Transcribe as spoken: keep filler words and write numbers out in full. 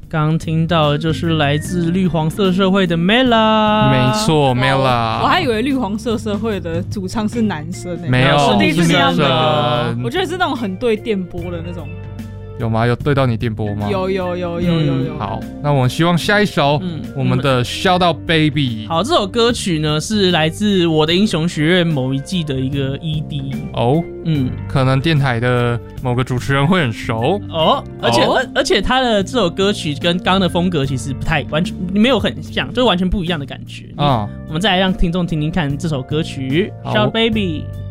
刚刚听到的就是来自绿黄色社会的 Mela， 没错 ，Mela， 我还以为绿黄色社会的主唱是男生诶， 没有， 是第一次听到这个， 个， 我觉得是那种很对电波的那种。 有吗？有对到你电波吗？ 有有有有有有。 好，那我们希望下一首，嗯，我们的 Shout Out Baby。 好，这首歌曲呢是来自我的英雄学院某一季的一个 E D 哦，嗯，可能电台的某个主持人会很熟哦，而且、哦、而, 而且他的这首歌曲跟刚刚的风格其实不太完全没有很像，就是完全不一样的感觉啊。我们再来让听众听听看这首歌曲 Shout Out Baby。